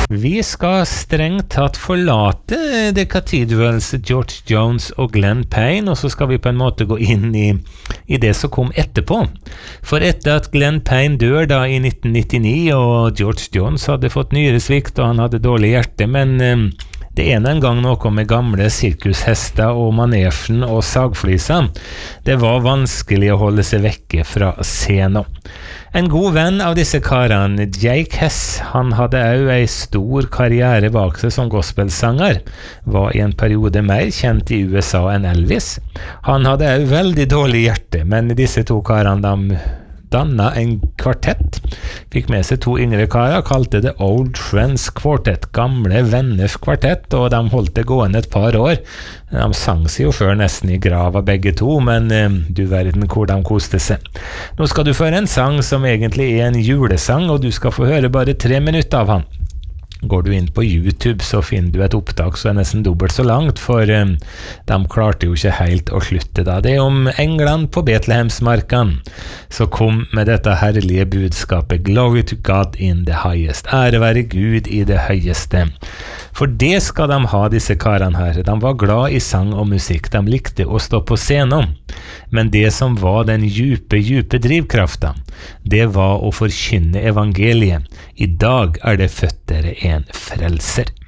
Vi skal strengt tatt forlate The Cathedrals, George Jones og Glenn Payne, og så skal vi på en måte gå inn i det som kom etterpå. For etter at Glenn Payne dør da i 1999, og George Jones hadde fått nyresvikt, og han hadde dårlig hjerte, men det en gang noe med gamle sirkushester og manesjen og sagfliser. Det var vanskelig å holde seg vekke fra scenen. En god venn av disse karene, Jake Hess, han hadde også en stor karriere bak seg som gospelsanger, var i en periode mer kjent i USA enn Elvis. Han hadde også veldig dårlig hjerte, men disse to karene dannet en kvartett, fikk med seg to yngre karer, kalte det Old Friends Quartet, gamle venners kvartett, og de holdt det gående et par år. De sang seg jo før nesten i grava begge to, men du verden hvor de koste seg. Nå skal du få høre en sang som egentlig er en julesang, og du skal få høre bare 3 minutter av han. Går du inn på YouTube, så finner du et opptak som nesten dobbelt så langt, for de klarte jo ikke helt å slutte da. Det om England på Betlehemsmarken, så kom med dette herlige budskapet, Glory to God in the highest, ære være Gud i det høyeste. For det skal de ha, disse karene her. De var glad i sang og musikk, de likte å stå på scenen. Men det som var den djupe drivkraften, det var å forkynne evangeliet. I dag er det født dere en frelser.